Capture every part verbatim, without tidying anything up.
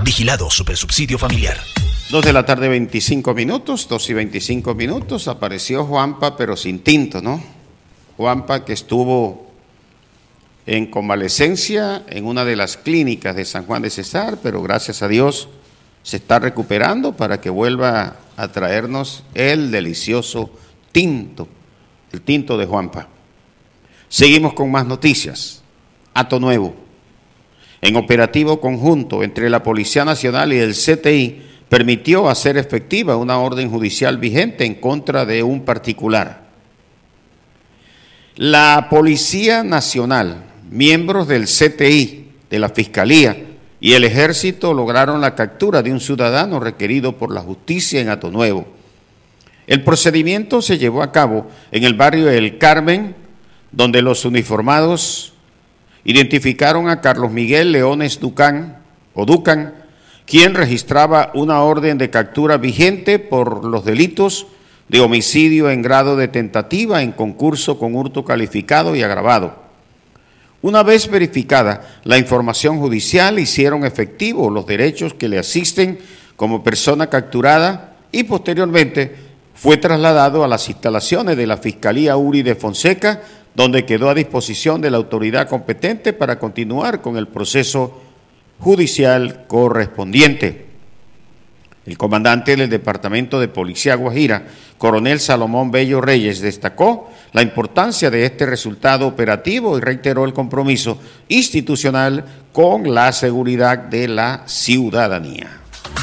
Vigilado Supersubsidio Familiar. Dos de la tarde, veinticinco minutos, dos y veinticinco minutos, apareció Juanpa, pero sin tinto, ¿no? Juanpa, que estuvo en convalecencia en una de las clínicas de San Juan de Cesar, pero gracias a Dios se está recuperando para que vuelva a traernos el delicioso tinto, el tinto de Juanpa. Seguimos con más noticias. Hato Nuevo. En operativo conjunto entre la Policía Nacional y el C T I, permitió hacer efectiva una orden judicial vigente en contra de un particular. La Policía Nacional, miembros del C T I, de la Fiscalía y el Ejército lograron la captura de un ciudadano requerido por la justicia en Hato Nuevo. El procedimiento se llevó a cabo en el barrio El Carmen, donde los uniformados identificaron a Carlos Miguel Leones Ducán, o Ducan, quien registraba una orden de captura vigente por los delitos de homicidio en grado de tentativa en concurso con hurto calificado y agravado. Una vez verificada la información judicial, hicieron efectivos los derechos que le asisten como persona capturada y posteriormente fue trasladado a las instalaciones de la Fiscalía Uri de Fonseca, donde quedó a disposición de la autoridad competente para continuar con el proceso judicial correspondiente. El comandante del Departamento de Policía Guajira, coronel Salomón Bello Reyes, destacó la importancia de este resultado operativo y reiteró el compromiso institucional con la seguridad de la ciudadanía.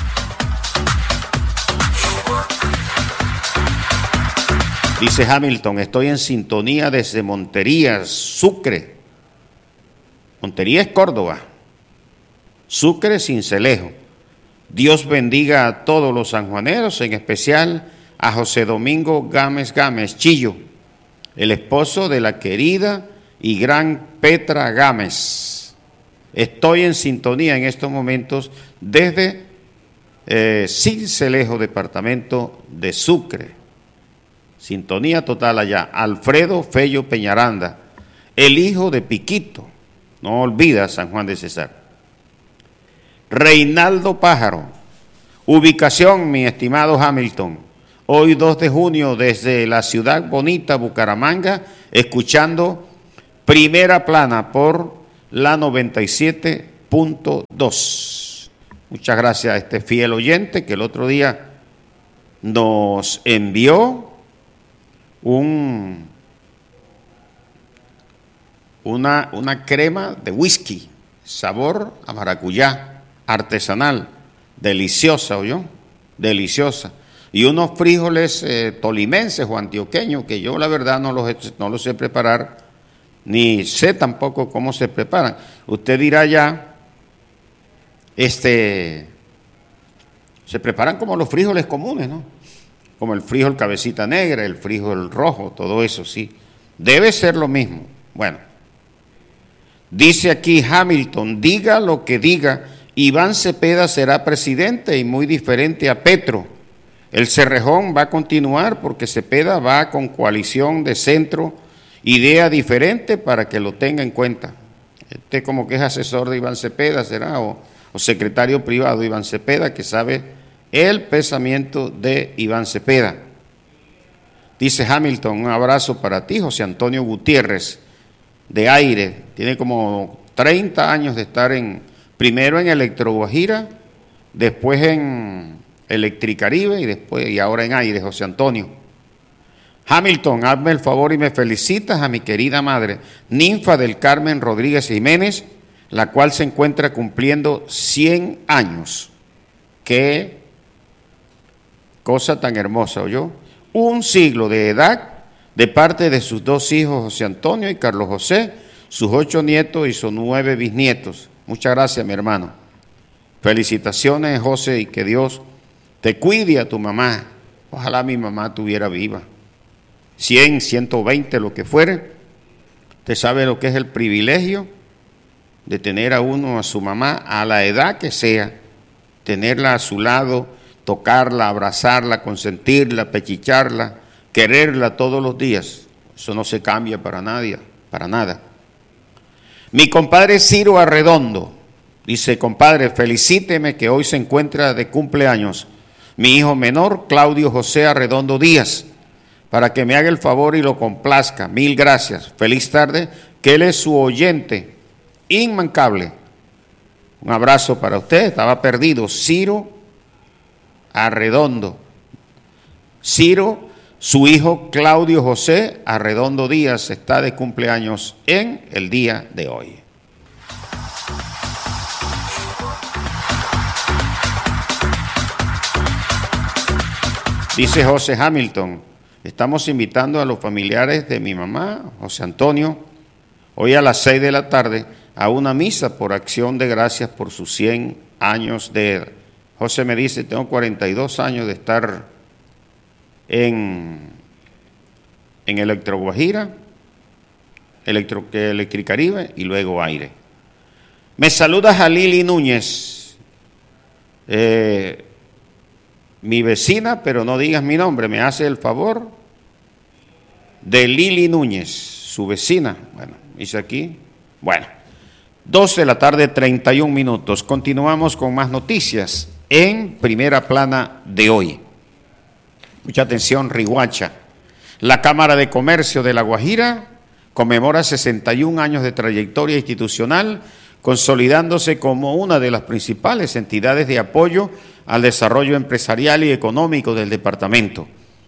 Dice Hamilton, estoy en sintonía desde Montería, Sucre. Montería es Córdoba. Sucre, Sincelejo. Dios bendiga a todos los sanjuaneros, en especial a José Domingo Gámez Gámez Chillo, el esposo de la querida y gran Petra Gámez. Estoy en sintonía en estos momentos desde eh, Sincelejo, departamento de Sucre. Sintonía total allá. Alfredo Fello Peñaranda, el hijo de Piquito, no olvida San Juan de Cesar. Reinaldo Pájaro, ubicación, mi estimado Hamilton, hoy dos de junio desde la ciudad bonita Bucaramanga, escuchando Primera Plana por la noventa y siete punto dos. Muchas gracias a este fiel oyente que el otro día nos envió Un, una, una crema de whisky, sabor a maracuyá, artesanal, deliciosa, ¿oyó? Deliciosa. Y unos frijoles eh, tolimenses o antioqueños, que yo la verdad no los, no los sé preparar, ni sé tampoco cómo se preparan. Usted dirá ya, este, se preparan como los frijoles comunes, ¿no? Como el frijol cabecita negra, el frijol rojo, todo eso, sí. Debe ser lo mismo. Bueno, dice aquí Hamilton, diga lo que diga, Iván Cepeda será presidente y muy diferente a Petro. El Cerrejón va a continuar porque Cepeda va con coalición de centro, idea diferente para que lo tenga en cuenta. Este como que es asesor de Iván Cepeda, será, o, o secretario privado de Iván Cepeda, que sabe el pensamiento de Iván Cepeda. Dice Hamilton, un abrazo para ti, José Antonio Gutiérrez, de Aire. Tiene como treinta años de estar en, primero en Electro Guajira, después en Electricaribe y después y ahora en Aire, José Antonio. Hamilton, hazme el favor y me felicitas a mi querida madre, Ninfa del Carmen Rodríguez Jiménez, la cual se encuentra cumpliendo cien años. Qué cosa tan hermosa, ¿oyó? Un siglo de edad de parte de sus dos hijos, José Antonio y Carlos José, sus ocho nietos y sus nueve bisnietos. Muchas gracias, mi hermano. Felicitaciones, José, y que Dios te cuide a tu mamá. Ojalá mi mamá estuviera viva. cien, ciento veinte, lo que fuere. Usted sabe lo que es el privilegio de tener a uno, a su mamá, a la edad que sea, tenerla a su lado, tocarla, abrazarla, consentirla, pechicharla, quererla todos los días. Eso no se cambia para nadie, para nada. Mi compadre Ciro Arredondo, Dice, compadre, felicíteme que hoy se encuentra de cumpleaños mi hijo menor, Claudio José Arredondo Díaz, para que me haga el favor y lo complazca. Mil gracias. Feliz tarde, que él es su oyente inmancable. Un abrazo para usted. Estaba perdido. Ciro Arredondo. Ciro, su hijo Claudio José Arredondo Díaz, está de cumpleaños en el día de hoy. Dice José Hamilton, estamos invitando a los familiares de mi mamá, José Antonio, hoy a las seis de la tarde a una misa por acción de gracias por sus cien años de edad. José me dice, tengo cuarenta y dos años de estar en, en Electroguajira, Electro, Electricaribe y luego Aire. Me saluda Jalili Núñez, eh, mi vecina, pero no digas mi nombre, me hace el favor, de Lili Núñez, su vecina. Bueno, dice aquí, bueno, doce de la tarde, treinta y un minutos. Continuamos con más noticias en Primera Plana de hoy. Mucha atención, Riguacha. La Cámara de Comercio de La Guajira conmemora sesenta y un años de trayectoria institucional, consolidándose como una de las principales entidades de apoyo al desarrollo empresarial y económico del departamento.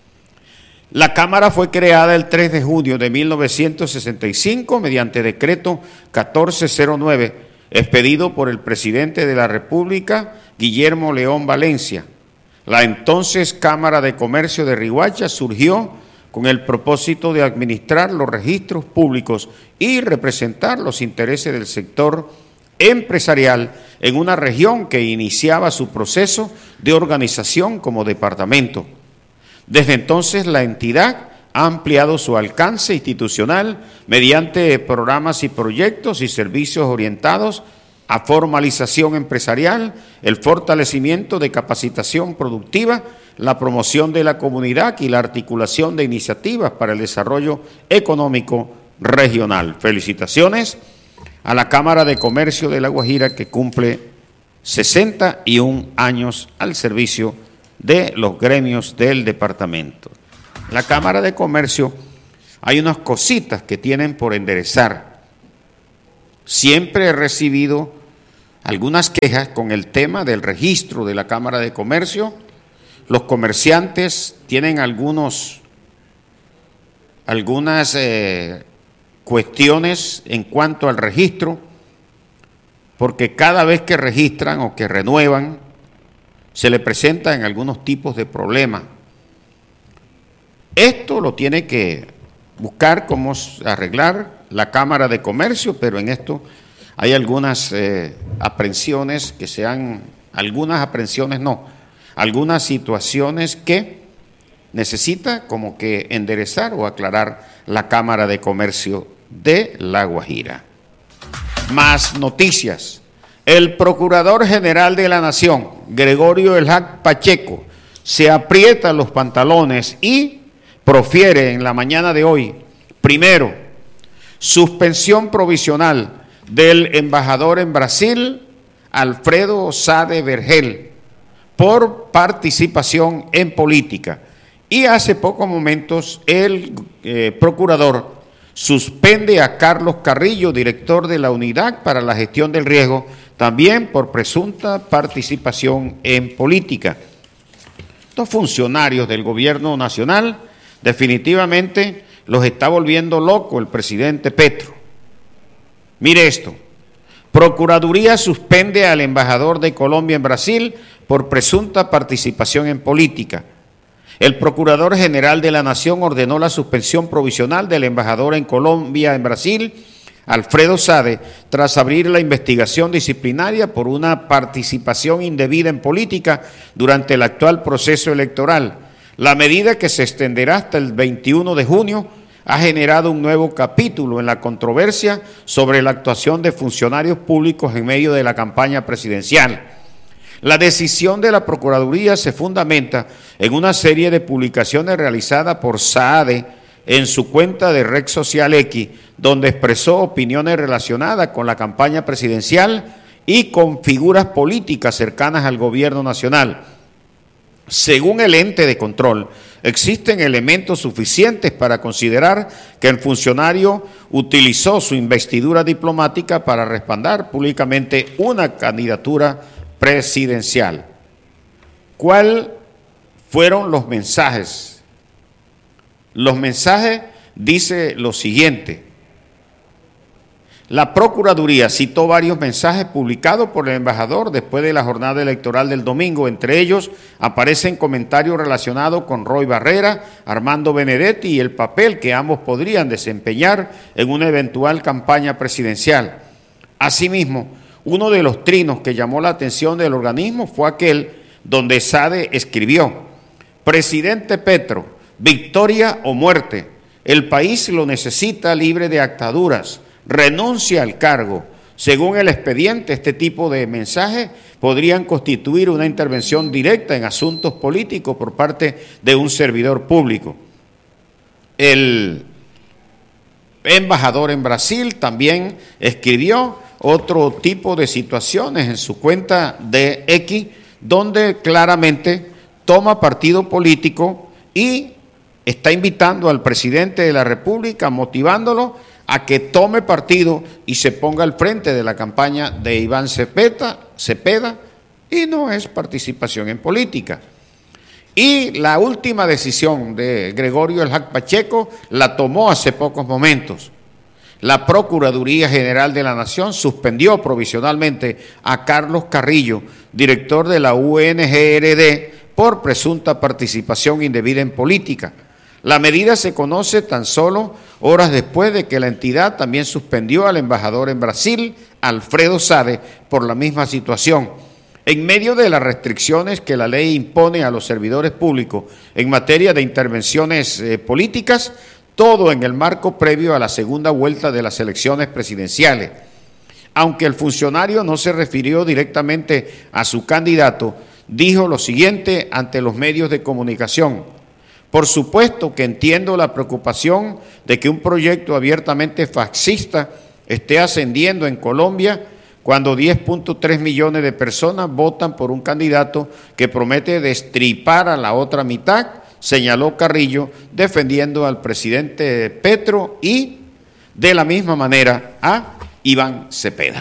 La Cámara fue creada el tres de junio de mil novecientos sesenta y cinco mediante decreto catorce cero nueve, expedido por el presidente de la República, Guillermo León Valencia. La entonces Cámara de Comercio de Riguacha surgió con el propósito de administrar los registros públicos y representar los intereses del sector empresarial en una región que iniciaba su proceso de organización como departamento. Desde entonces la entidad ha ampliado su alcance institucional mediante programas y proyectos y servicios orientados a formalización empresarial, el fortalecimiento de capacitación productiva, la promoción de la comunidad y la articulación de iniciativas para el desarrollo económico regional. Felicitaciones a la Cámara de Comercio de La Guajira, que cumple sesenta y un años al servicio de los gremios del departamento. La Cámara de Comercio, hay unas cositas que tienen por enderezar. Siempre he recibido algunas quejas con el tema del registro de la Cámara de Comercio. Los comerciantes tienen algunos, algunas eh, cuestiones en cuanto al registro, porque cada vez que registran o que renuevan, se le presentan algunos tipos de problemas. Esto lo tiene que buscar cómo arreglar la Cámara de Comercio, pero en esto hay algunas eh, aprensiones que sean, algunas aprensiones no, algunas situaciones que necesita como que enderezar o aclarar la Cámara de Comercio de La Guajira. Más noticias. El Procurador General de la Nación, Gregorio Elhac Pacheco, se aprieta los pantalones y profiere en la mañana de hoy, primero, suspensión provisional del embajador en Brasil, Alfredo Sade Vergel, por participación en política. Y hace pocos momentos el eh, procurador suspende a Carlos Carrillo, director de la Unidad para la Gestión del Riesgo, también por presunta participación en política. Estos funcionarios del gobierno nacional definitivamente los está volviendo loco el presidente Petro. Mire esto, Procuraduría suspende al embajador de Colombia en Brasil por presunta participación en política. El Procurador General de la Nación ordenó la suspensión provisional del embajador en Colombia en Brasil, Alfredo Sade, tras abrir la investigación disciplinaria por una participación indebida en política durante el actual proceso electoral. La medida, que se extenderá hasta el veintiuno de junio, ha generado un nuevo capítulo en la controversia sobre la actuación de funcionarios públicos en medio de la campaña presidencial. La decisión de la Procuraduría se fundamenta en una serie de publicaciones realizadas por Saade en su cuenta de red social X, donde expresó opiniones relacionadas con la campaña presidencial y con figuras políticas cercanas al gobierno nacional. Según el ente de control, existen elementos suficientes para considerar que el funcionario utilizó su investidura diplomática para respaldar públicamente una candidatura presidencial. ¿Cuáles fueron los mensajes? Los mensajes dice lo siguiente. La Procuraduría citó varios mensajes publicados por el embajador después de la jornada electoral del domingo. Entre ellos aparecen comentarios relacionados con Roy Barrera, Armando Benedetti y el papel que ambos podrían desempeñar en una eventual campaña presidencial. Asimismo, uno de los trinos que llamó la atención del organismo fue aquel donde Sade escribió: Presidente Petro, victoria o muerte, el país lo necesita libre de ataduras. Renuncia al cargo. Según el expediente, este tipo de mensajes podrían constituir una intervención directa en asuntos políticos por parte de un servidor público. El embajador en Brasil también escribió otro tipo de situaciones en su cuenta de X, donde claramente toma partido político y está invitando al presidente de la República, motivándolo a que tome partido y se ponga al frente de la campaña de Iván Cepeda, Cepeda, y no es participación en política. Y la última decisión de Gregorio El Hac Pacheco la tomó hace pocos momentos. La Procuraduría General de la Nación suspendió provisionalmente a Carlos Carrillo, director de la U N G R D, por presunta participación indebida en política. La medida se conoce tan solo horas después de que la entidad también suspendió al embajador en Brasil, Alfredo Sade, por la misma situación. En medio de las restricciones que la ley impone a los servidores públicos en materia de intervenciones eh, políticas, todo en el marco previo a la segunda vuelta de las elecciones presidenciales. Aunque el funcionario no se refirió directamente a su candidato, dijo lo siguiente ante los medios de comunicación: por supuesto que entiendo la preocupación de que un proyecto abiertamente fascista esté ascendiendo en Colombia cuando diez punto tres millones de personas votan por un candidato que promete destripar a la otra mitad, señaló Carrillo, defendiendo al presidente Petro y, de la misma manera, a Iván Cepeda.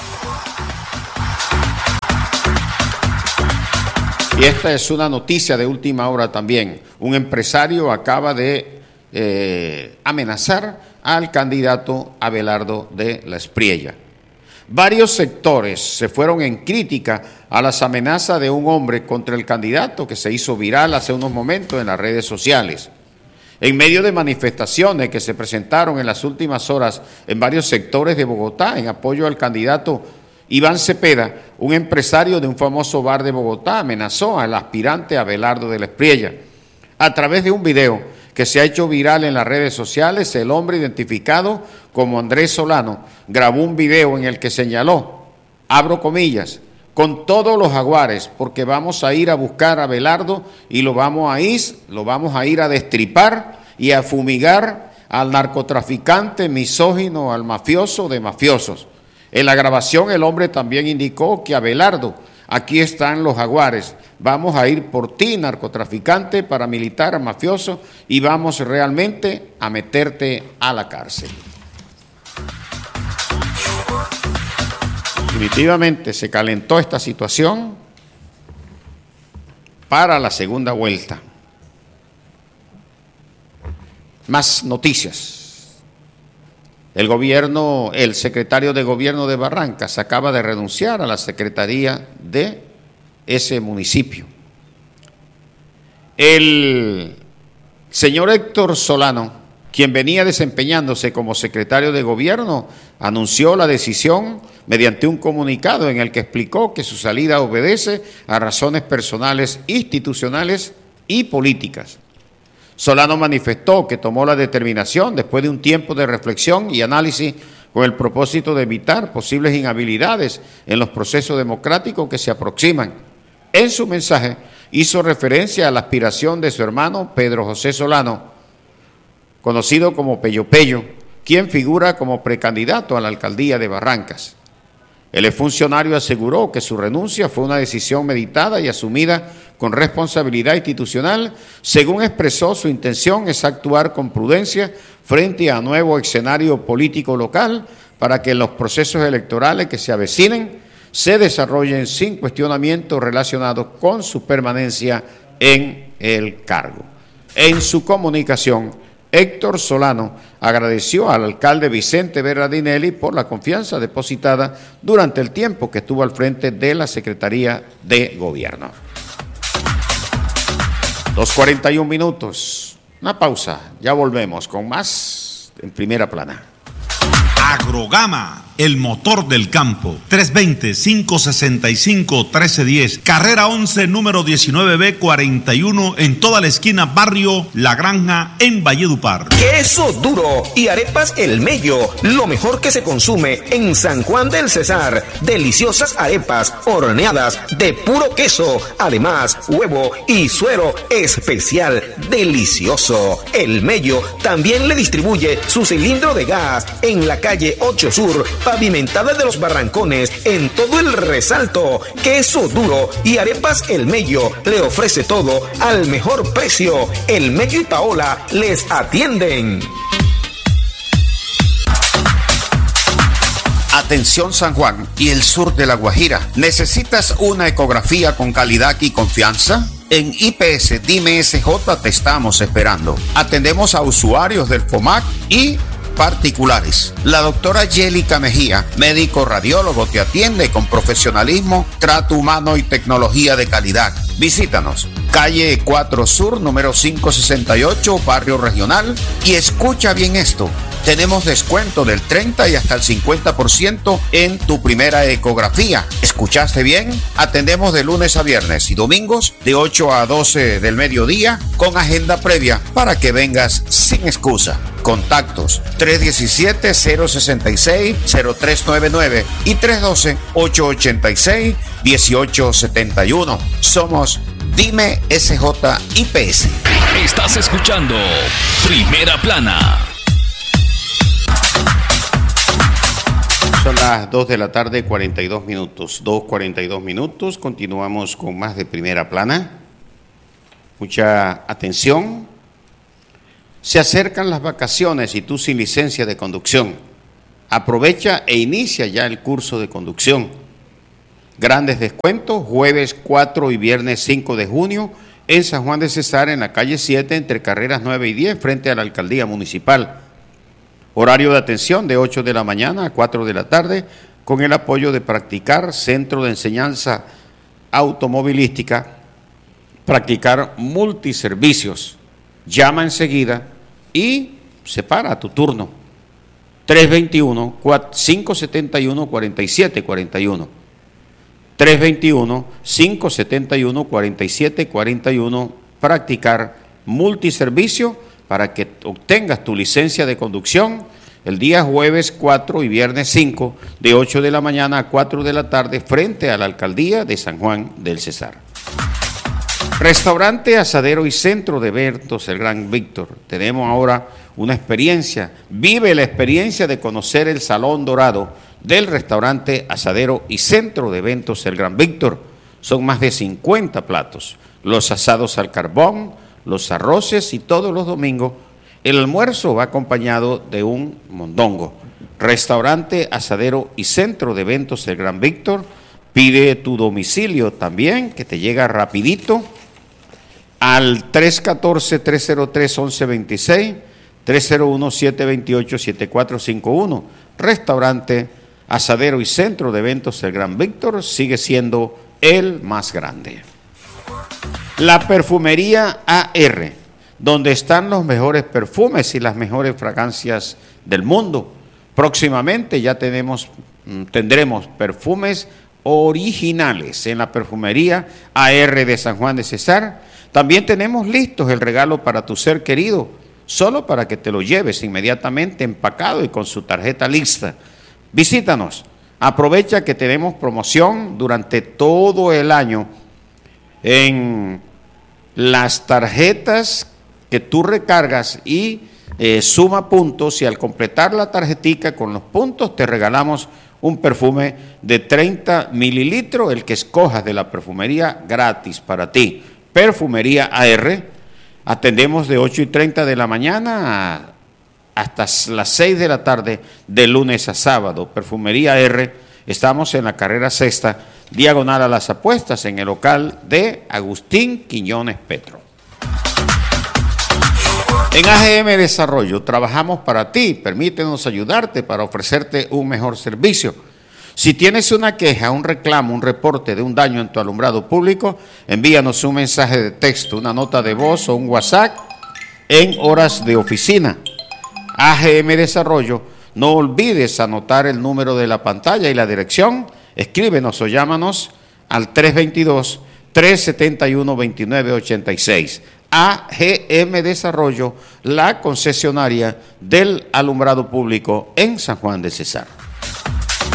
Y esta es una noticia de última hora también. Un empresario acaba de eh, amenazar al candidato Abelardo de la Espriella. Varios sectores se fueron en crítica a las amenazas de un hombre contra el candidato que se hizo viral hace unos momentos en las redes sociales. En medio de manifestaciones que se presentaron en las últimas horas en varios sectores de Bogotá en apoyo al candidato Iván Cepeda, un empresario de un famoso bar de Bogotá, amenazó al aspirante Abelardo de la Espriella. A través de un video que se ha hecho viral en las redes sociales, el hombre identificado como Andrés Solano grabó un video en el que señaló, abro comillas, con todos los jaguares, porque vamos a ir a buscar a Abelardo y lo vamos a ir, lo vamos a ir a destripar y a fumigar al narcotraficante misógino, al mafioso de mafiosos. En la grabación el hombre también indicó que Abelardo, aquí están los jaguares, vamos a ir por ti, narcotraficante, paramilitar, mafioso, y vamos realmente a meterte a la cárcel. Definitivamente se calentó esta situación para la segunda vuelta. Más noticias. El gobierno, el secretario de gobierno de Barrancas acaba de renunciar a la secretaría de ese municipio. El señor Héctor Solano, quien venía desempeñándose como secretario de gobierno, anunció la decisión mediante un comunicado en el que explicó que su salida obedece a razones personales, institucionales y políticas. Solano manifestó que tomó la determinación después de un tiempo de reflexión y análisis con el propósito de evitar posibles inhabilidades en los procesos democráticos que se aproximan. En su mensaje hizo referencia a la aspiración de su hermano Pedro José Solano, conocido como Pello Pello, quien figura como precandidato a la alcaldía de Barrancas. El exfuncionario aseguró que su renuncia fue una decisión meditada y asumida con responsabilidad institucional. Según expresó, su intención es actuar con prudencia frente a nuevo escenario político local para que los procesos electorales que se avecinen se desarrollen sin cuestionamientos relacionados con su permanencia en el cargo. En su comunicación, Héctor Solano agradeció al alcalde Vicente Berardinelli por la confianza depositada durante el tiempo que estuvo al frente de la Secretaría de Gobierno. dos cuarenta y un minutos. Una pausa. Ya volvemos con más en Primera Plana. Agrogama, el motor del campo. tres veinte, cinco sesenta y cinco, trece diez. Carrera once, número diecinueve B cuarenta y uno, en toda la esquina Barrio La Granja, en Valledupar. Queso duro y arepas El Mello, lo mejor que se consume en San Juan del Cesar. Deliciosas arepas horneadas de puro queso, además huevo y suero especial, delicioso. El Mello también le distribuye su cilindro de gas en la calle ocho Sur, pavimentada de los Barrancones, en todo el Resalto. Queso duro y arepas El Mello le ofrece todo al mejor precio. El Mello y Paola les atienden. Atención San Juan y el sur de La Guajira. ¿Necesitas una ecografía con calidad y confianza? En I P S Dime S J te estamos esperando. Atendemos a usuarios del FOMAC y particulares. La doctora Yélica Mejía, médico radiólogo, te atiende con profesionalismo, trato humano y tecnología de calidad. Visítanos, calle cuatro Sur, número quinientos sesenta y ocho, Barrio Regional, y escucha bien esto. Tenemos descuento del treinta y hasta el cincuenta por ciento en tu primera ecografía. ¿Escuchaste bien? Atendemos de lunes a viernes y domingos de ocho a doce del mediodía con agenda previa para que vengas sin excusa. Contactos tres diecisiete, cero sesenta y seis, cero tres noventa y nueve y tres doce, ocho ochenta y seis, dieciocho setenta y uno. Somos Dime S J I P S. Estás escuchando Primera Plana. Son las dos de la tarde, cuarenta y dos minutos. dos cuarenta y dos minutos. Continuamos con más de Primera Plana. Mucha atención. Se acercan las vacaciones y tú sin licencia de conducción. Aprovecha e inicia ya el curso de conducción. Grandes descuentos, jueves cuatro y viernes cinco de junio en San Juan de Cesar, en la calle siete, entre carreras nueve y diez, frente a la alcaldía municipal. Horario de atención de ocho de la mañana a cuatro de la tarde, con el apoyo de Practicar, Centro de Enseñanza Automovilística, Practicar Multiservicios. Llama enseguida y separa tu turno. tres veintiuno, cinco setenta y uno, cuarenta y siete cuarenta y uno. tres veintiuno, cinco setenta y uno, cuarenta y siete cuarenta y uno. Practicar Multiservicio para que obtengas tu licencia de conducción el día jueves cuatro y viernes cinco, de ocho de la mañana a cuatro de la tarde, frente a la alcaldía de San Juan del Cesar. Restaurante, asadero y centro de eventos El Gran Víctor. Tenemos ahora una experiencia. Vive la experiencia de conocer el Salón Dorado del restaurante, asadero y centro de eventos El Gran Víctor. Son más de cincuenta platos. Los asados al carbón, los arroces, y todos los domingos el almuerzo va acompañado de un mondongo. Restaurante, asadero y centro de eventos El Gran Víctor. Pide tu domicilio también, que te llega rapidito, al tres uno cuatro, tres cero tres, once veintiséis, tres cero uno, siete dos ocho, siete cuatro cinco uno. Restaurante, asadero y centro de eventos El Gran Víctor sigue siendo el más grande. La perfumería A R, donde están los mejores perfumes y las mejores fragancias del mundo. Próximamente ya tenemos, tendremos perfumes originales en la perfumería A R de San Juan de Cesar. También tenemos listos el regalo para tu ser querido, solo para que te lo lleves inmediatamente empacado y con su tarjeta lista. Visítanos, aprovecha que tenemos promoción durante todo el año en las tarjetas que tú recargas y eh, suma puntos, y al completar la tarjetica con los puntos te regalamos un perfume de treinta mililitros, el que escojas de la perfumería, gratis para ti. Perfumería A R, atendemos de ocho y treinta de la mañana a, hasta las seis de la tarde, de lunes a sábado. Perfumería A R, estamos en la carrera sexta, diagonal a las apuestas, en el local de Agustín Quiñones Petro. En A G M Desarrollo trabajamos para ti, permítenos ayudarte para ofrecerte un mejor servicio. Si tienes una queja, un reclamo, un reporte de un daño en tu alumbrado público, envíanos un mensaje de texto, una nota de voz o un WhatsApp en horas de oficina. A G M Desarrollo, no olvides anotar el número de la pantalla y la dirección. Escríbenos o llámanos al tres dos dos, tres siete uno, dos nueve ocho seis. A G M Desarrollo, la concesionaria del alumbrado público en San Juan de Cesar.